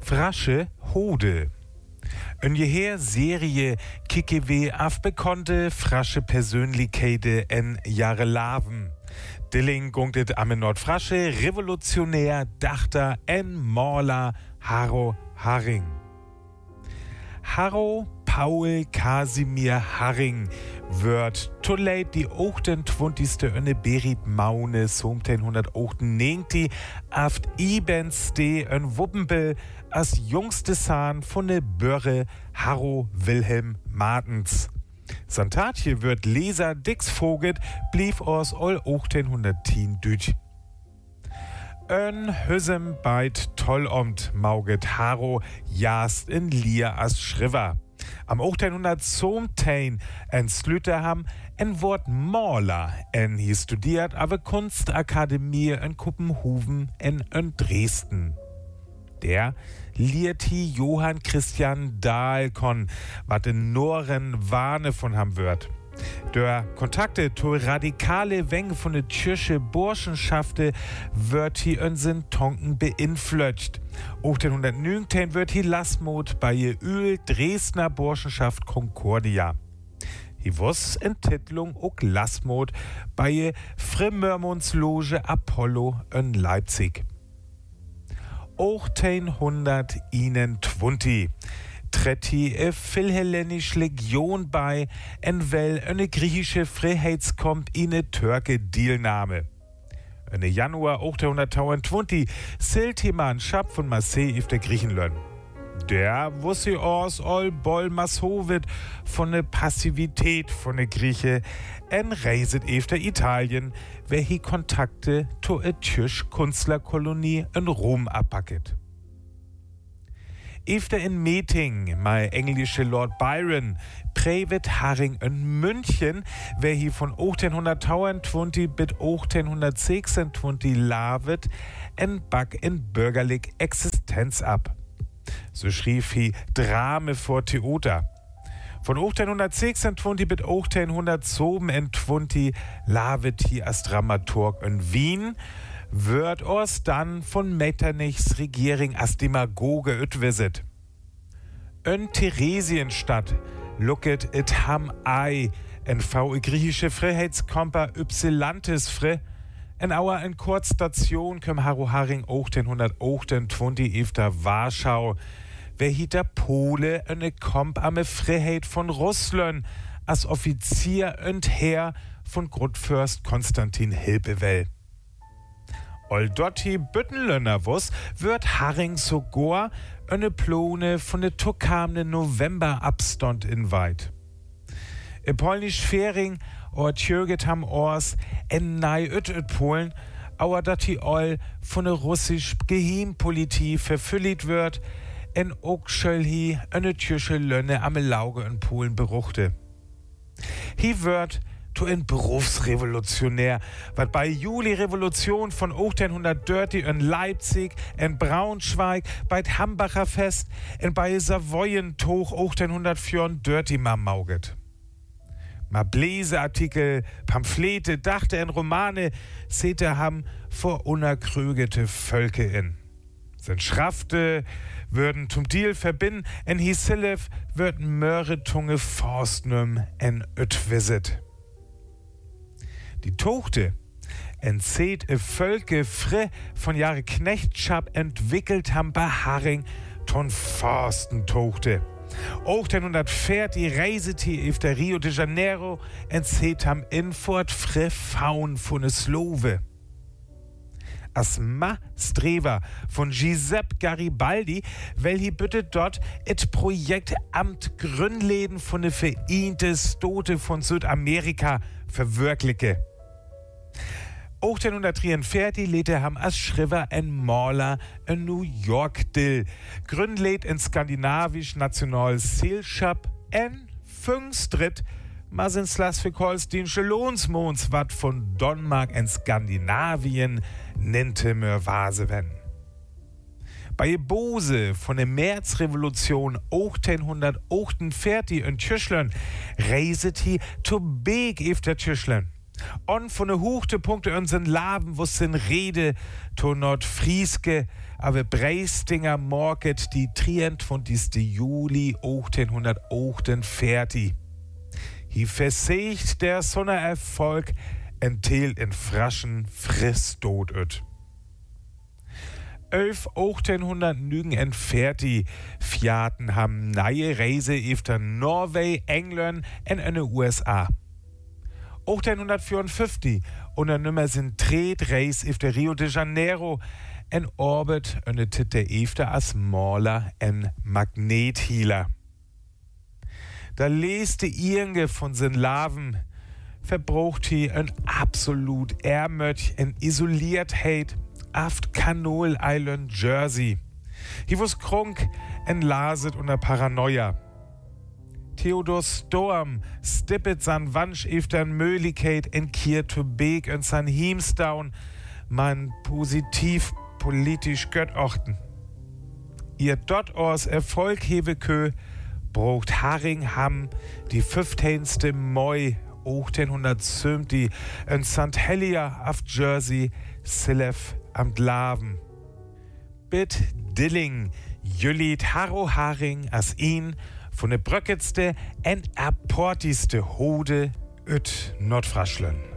Frasche Hode. Een geheer serie kikken we afbekannte frasche Persönlichkeiten en jare Laven. Dilling gongt het am Nordfrasche revolutionär Dachter en Maler Harro Harring. Harro Paul Casimir Harring wird tolleit die 28. önne Berit Maune 1798 aft ibenste en Wuppenbel as jungste Sahn von ne Börre Harro Wilhelm Martens. Santatje wird Leser Dix Voget blieb aus all 1810 düt. Ön Hüsem beit Tollomt mauget Harro jast in Lier as Schriver. Am 1817 en Slüterham en Wort Maler en hi studiert ave Kunstakademie en Kuppenhuven en Dresden. Der liert hi Johann Christian Dahlkon, wat in Noren Warne von ham wird. Der Kontakte zu radikale Wenge von der Kirche Burschenschafte wird hi in Tonken beinflötscht. 1819 wird hi Lassmod bei ihr Öl Dresdner Burschenschaft Concordia. Hi wuss in Titlung auch Lassmod bei ihr Frimörmundsloge Apollo in Leipzig. 1821 tritt hi Philhellenische Legion bei, en wel eine griechische Freiheitskomp ine Türke Dealnahme. In Januar 1822 silt hi Mannschaft von Marseille auf der Griechenland. Der wusste aus all Boll Massovet von ne Passivität von ne Grieche en reiset efter Italien, wer hi Kontakte to e Tschüsch Künstlerkolonie in Rom abpacket. Efter in Meeting, mei englische Lord Byron, prävet Harring in München, wer hi von 1822 bis 1826 lavet, en back in bürgerlich Existenz ab. So schrieb hi Drame vor Theater. Von 1826 bis 1827 lavet hi als Dramaturg in Wien, wird os dann von Metternichs Regierung als Demagoge utwiset. In Theresienstadt lucket et ham ei, en v griechische Freiheitskompa Ypsilantis fre, en auer in Kurzstation kem Harro Harring 1828 efter Warschau, wer hiter Pole eine Komp ame Freiheit von Russland als Offizier und Herr von Grundfürst Konstantin Hilpewell. All dotti Büttenlöner wuss wird Harring sogar eine Plone von der Tukamne November abstond in weit. In polnisch Färing or tjöget ham ors en nei üt Polen, auer dotti all von der russisch Geheimpolitie verfüllt wird, en ook schöll hi eine tschüsche Lönne am Lauge in Polen beruchte. Hi wird to ein Berufsrevolutionär, wat bei Juli-Revolution von 1830 in Leipzig, in Braunschweig, bei Hambacher Fest, in bei Savoyentoch 1834 ma mauget. Ma Bläseartikel, Pamphlete, Dachte en Romane, sete ham vor unerkrögete Völke in. Sind Schrafte, würden zum Deal verbinden, en Hisillev würden Mörretunge Forstnum en Ötwisit. Die Tochte entzieht Völke fre von Jahre Knechtschaft entwickelt ham bei Harring ton Forstentochte. 1840 reiset hi auf der Rio de Janeiro entzieht ham Infort fre Faun von Slove. As Ma Streva von Giuseppe Garibaldi, wel hi bittet dort et Projekt Amt Grünläden von de Vereinte Stote von Südamerika verwirkliche. 1843 lädt ham als Schriver en Maler in New York dill. Grünläd in skandinavisch National Seelschap en Fünfstritt Masenslas für Kolsdiensche Lohnsmons wat von Donmark in Skandinavien nennte mir Vaseven. Bei Bose von der Märzrevolution 1848 in Tschüschlen reiset hi to Beek auf der Tschüschlen. On von de Hoogtepunkte unseren Laven, wo sin Rede to Nordfrieske, aber Breistinger Market die 23. Juli 1848 Hi versiegt der Sonnererfolg enthält in Fraschen Fristod öt. 1849 Fiaten haben neue Reise efter Norway, England und in den USA. 1854 unternimmer sind Tretreis efter Rio de Janeiro en Orbit eine Titte efter als Maler en Magnethealer. Da leste Irnge von sin Laven, verbraucht hi ein absolut Ärmöch en Isoliertheit aft Canol Island Jersey. Hi was krunk en laset unter Paranoia. Theodor Storm stippet san Wansch eftern Möglichkeit en Kier to Beek en san Heemstown man positiv politisch göttochten. Ihr dort aus Erfolg hewe kö, braucht Haringham die 15. Mai 1870 en St. Helier auf Jersey Silef am Laven. Bit Dilling jüllit Harro Haring as ihn von de bröcketste en apportiste Hode üt Nordfraschlen.